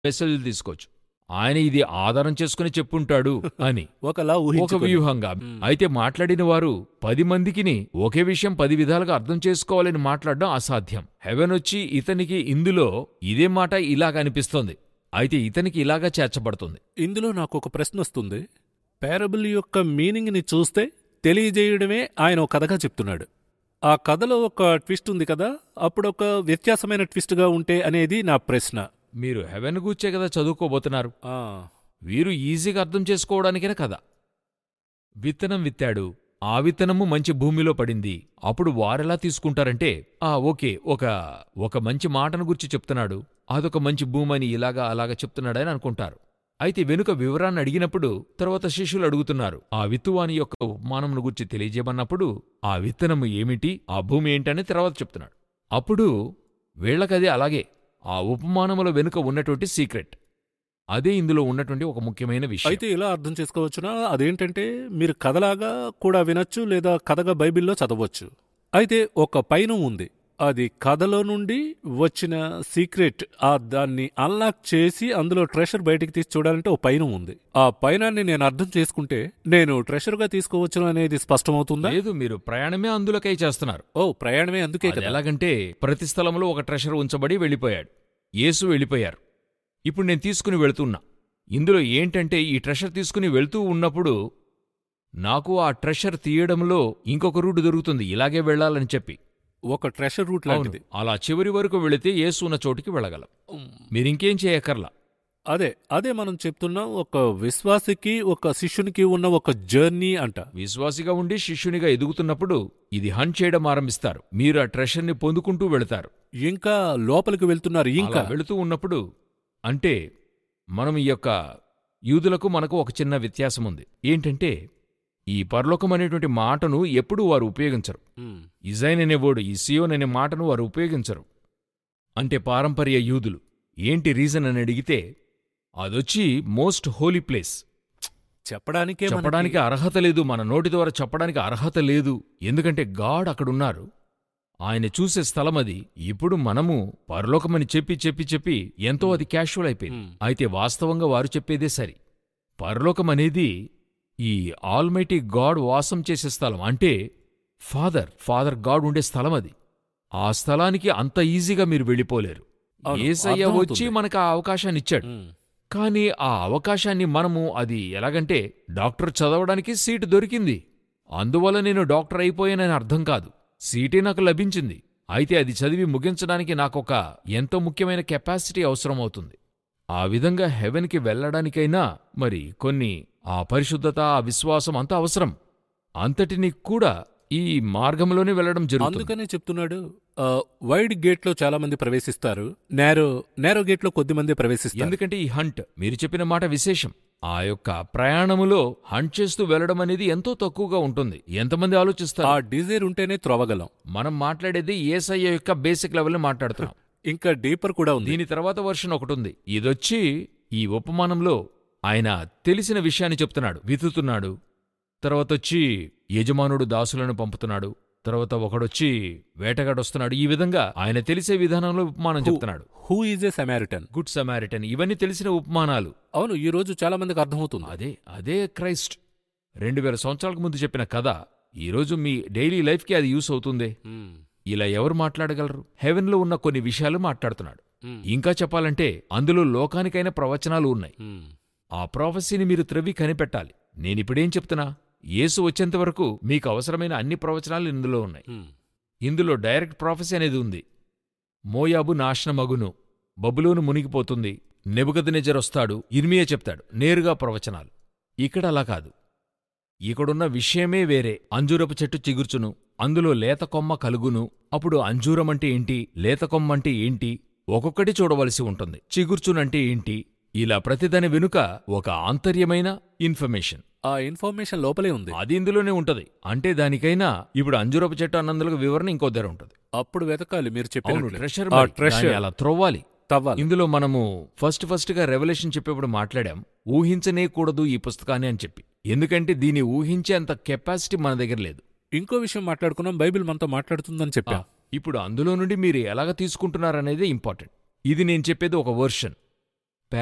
Message తీసుకోవచ్చు. ఆయన ఇది ఆధారం చేసుకుని చెప్పుంటాడు అని ఒకలా ఒక ఊహించుకొని. వ్యూహంగా. అయితే మాట్లాడిన వారు 10 మందికిని ఒకే విషయం 10 విధాలుగా అర్థం చేసుకోవాలని మాట్లాడడం అసాధ్యం. హెవెన్ వచ్చి ఇతనికి ఇందులో ఇదే మాట ఇలాగ అనిపిస్తోంది, అయితే ఇతనికి ఇలాగా చేర్చబడుతుంది. ఇందులో నాకు ఒక ప్రశ్న వస్తుంది. పారబుల్ యొక్క మీనింగ్ని చూస్తే తెలియజేయడమే ఆయన ఒక కథగా చెప్తున్నాడు. ఆ కథలో ఒక ట్విస్ట్ ఉంది కదా, అప్పుడొక వ్యత్యాసమైన ట్విస్ట్గా ఉంటే అనేది నా ప్రశ్న. మీరు హెవెన్ గూర్చే కదా చదువుకోబోతున్నారు. ఆ, వీరు ఈజీగా అర్థం చేసుకోవడానికే కదా. విత్తనం విత్తాడు, ఆ విత్తనము మంచి భూమిలో పడింది. అప్పుడు వారెలా తీసుకుంటారంటే ఓకే, ఒక మంచి మాటను గురించి చెప్తున్నాడు, అదొక మంచి భూమి అని ఇలాగా అలాగా చెప్తున్నాడని అనుకుంటారు. అయితే వెనుక వివరాన్ని అడిగినప్పుడు తర్వాత శిష్యులు అడుగుతున్నారు, ఆ విత్తువాని యొక్క ఉపమానమును గురించి తెలియజేయమన్నప్పుడు ఆ విత్తనము ఏమిటి, ఆ భూమి ఏంటని తర్వాత చెప్తున్నాడు. అప్పుడు వీళ్లకది అలాగే ఆ ఉపమానముల వెనుక ఉన్నటువంటి సీక్రెట్. అదే ఇందులో ఉన్నటువంటి ఒక ముఖ్యమైన విషయం. అయితే ఇలా అర్థం చేసుకోవచ్చునా? అదేంటంటే మీరు కథలాగా కూడా వినొచ్చు, లేదా కథగా బైబిల్లో చదవచ్చు. అయితే ఒక పైన ఉంది, అది కథలో నుండి వచ్చిన సీక్రెట్. దాన్ని అన్లాక్ చేసి అందులో ట్రెషర్ బయటికి తీసి చూడాలంటే ఓ పైన ఉంది. ఆ పైనాన్ని నేను అర్థం చేసుకుంటే నేను ట్రెషర్గా తీసుకోవచ్చును అనేది స్పష్టమవుతుందా? లేదు, మీరు ప్రయాణమే అందులోకై చేస్తున్నారు. ఓ, ప్రయాణమే అందుకే అది కదా. ఎలాగంటే ప్రతి స్థలంలో ఒక ట్రెషర్ ఉంచబడి వెళ్ళిపోయాడు. యేసు వెళ్ళిపోయారు. ఇప్పుడు నేను తీసుకుని వెళుతున్నా. ఇందులో ఏంటంటే ఈ ట్రెషర్ తీసుకుని వెళ్తూ ఉన్నప్పుడు నాకు ఆ ట్రెషర్ తీయడంలో ఇంకొక రూట్ దొరుకుతుంది, ఇలాగే వెళ్ళాలని చెప్పి. ఒక ట్రెషర్ రూట్ అవును, లాంటిది. అలా చివరి వరకు వెళితే యేసు ఉన్న చోటికి వెళ్ళగలం. మీరింకేం చేయక్కర్లా. అదే మనం చెప్తున్నాం, ఒక విశ్వాసికి ఒక శిష్యునికి ఉన్న ఒక జర్నీ అంట. విశ్వాసిగా ఉండి శిష్యునిగా ఎదుగుతున్నప్పుడు ఇది హంట్ చేయడం ఆరంభిస్తారు. మీరు ఆ ట్రెషర్ని పొందుకుంటూ వెళతారు. ఇంకా లోపలికి వెళ్తున్నారు. ఇంకా అలా వెళుతూ ఉన్నప్పుడు అంటే మనం ఈ యొక్క యూదులకు మనకు ఒక చిన్న వ్యత్యాసం ఉంది. ఏంటంటే ఈ పరలోకం అనేటువంటి మాటను ఎప్పుడూ వారు ఉపయోగించరు. ఇజైన్ అనే వర్డ్, ఈ సియోన్ అనే మాటను వారు ఉపయోగించరు. అంటే పారంపర్య యూదులు. ఏంటి రీజన్ అని అడిగితే అదొచ్చి మోస్ట్ హోలీ ప్లేస్. చెప్పడానికి అర్హత లేదు, మన నోటి ద్వారా చెప్పడానికి అర్హత లేదు. ఎందుకంటే గాడ్ అక్కడున్నారు, ఆయన చూసే స్థలం అది. ఇప్పుడు మనము పరలోకమని చెప్పి ఎంతో అది క్యాషువల్ అయిపోయింది. అయితే వాస్తవంగా వారు చెప్పేదే సరి. పరలోకమనేది ఈ ఆల్మైటీ గాడ్ వాసం చేసే స్థలం. అంటే ఫాదర్ గాడ్ ఉండే స్థలం అది. ఆ స్థలానికి అంత ఈజీగా మీరు వెళ్ళిపోలేరు. అవును, యేసయ్య అర్థమవుతుంది. వచ్చి మనకు ఆ అవకాశాన్నిచ్చాడు. కానీ ఆ అవకాశాన్ని మనము అది ఎలాగంటే డాక్టర్ చదవడానికి సీటు దొరికింది, అందువల్ల నేను డాక్టర్ అయిపోయానని అర్థం కాదు. సీటే నాకు లభించింది. అయితే అది చదివి ముగించడానికి నాకొక ఎంతో ముఖ్యమైన కెపాసిటీ అవసరమవుతుంది. ఆ విధంగా హెవెన్కి వెళ్లడానికైనా మరి కొన్ని ఆ పరిశుద్ధత, ఆ విశ్వాసం అంత అవసరం. అంతటినీ కూడా ఈ మార్గంలోనే వెళ్లడం జరుగుతుంది. అందుకనే చెప్తున్నాడు, వైడ్ గేట్లో చాలా మంది ప్రవేశిస్తారు, నేరో గేట్లో కొద్ది మంది ప్రవేశిస్తారు. ఎందుకంటే ఈ హంట్, మీరు చెప్పిన మాట విశేషం. ఆ యొక్క ప్రయాణములో హంట్ చేస్తూ వెళ్లడం అనేది ఎంతో తక్కువగా ఉంటుంది. ఎంతమంది ఆలోచిస్తారు? ఆ డిజైర్ ఉంటేనే త్రొవగలం. మనం మాట్లాడేది యేసయ్య యొక్క బేసిక్ లెవెల్ని మాట్లాడుతున్నాం. ఇంకా డీపర్ కూడా ఉంది. దీని తర్వాత వర్షన్ ఒకటుంది. ఇదొచ్చి ఈ ఉపమానంలో ఆయన తెలిసిన విషయాన్ని చెప్తున్నాడు, విత్తుతున్నాడు. తర్వాతొచ్చి యజమానుడు దాసులను పంపుతున్నాడు. తర్వాత ఒకడొచ్చి వేటగాడొస్తున్నాడు. ఈ విధంగా ఆయన తెలిసే విధానంలో ఉపమానం చెప్తున్నాడు. Who is a Samaritan, good Samaritan, ఇవన్నీ తెలిసిన ఉపమానాలు. అవును, ఈ రోజు చాలా మందికి అర్థమవుతుంది. అదే క్రైస్ట్ 2000 సంవత్సరాలకు ముందు చెప్పిన కథ ఈరోజు మీ డైలీ లైఫ్కి అది యూస్ అవుతుంది. ఇలా ఎవరు మాట్లాడగలరు? హెవెన్లో ఉన్న కొన్ని విషయాలు మాట్లాడుతున్నాడు. ఇంకా చెప్పాలంటే అందులో లోకానికైన ప్రవచనాలు ఉన్నాయి. ఆ ప్రాఫెసీని మీరు త్రవ్వి కనిపెట్టాలి. నేనిప్పుడేం చెప్తున్నా, యేసు వచ్చేంతవరకు మీకు అవసరమైన అన్ని ప్రవచనాలు ఇందులో ఉన్నాయి. ఇందులో డైరెక్ట్ ప్రాఫెసీ అనేది ఉంది. మోయాబు నాశనమగును, బబులోను మునిగిపోతుంది, నెబుకద్నెజరొస్తాడు, ఇర్మియా చెప్తాడు, నేరుగా ప్రవచనాలు. ఇక్కడ అలా కాదు. ఇక్కడున్న విషయమే వేరే. అంజూరపు చెట్టు చిగుర్చును, అందులో లేతకొమ్మ కలుగును. అప్పుడు అంజూరమంటే ఏంటి, లేతకొమ్మంటే ఏంటి, ఒక్కొక్కటి చూడవలసి ఉంటుంది. చిగుర్చునంటే ఏంటి, ఇలా ప్రతిదాని వెనుక ఒక ఆంతర్యమైన ఇన్ఫర్మేషన్. ఆ ఇన్ఫర్మేషన్ లోపలే ఉంది. అది ఇందులోనే ఉంటది. అంటే దానికైనా ఇప్పుడు అంజూరపు చెట్టు అన్నందులకు వివరణ ఇంకో దగ్గర ఉంటది. అప్పుడు వెతకాలి మీరు చెప్పినట్లు. ట్రెషర్ అలా త్రవ్వాలి. తవ్వాలి. ఇందులో మనము ఫస్ట్గా రెవల్యూషన్ చెప్పేప్పుడు మాట్లాడాం, ఊహించనేకూడదు ఈ పుస్తకాన్ని అని చెప్పి. ఎందుకంటే దీన్ని ఊహించే అంత కెపాసిటీ మన దగ్గర లేదు. ఇంకో విషయం మాట్లాడుకున్నాం, బైబిల్ మనతో మాట్లాడుతుందని చెప్పా. ఇప్పుడు అందులో నుండి మీరు ఎలాగ తీసుకుంటున్నారనేదే ఇంపార్టెంట్. ఇది నేను చెప్పేది ఒక వర్షన్.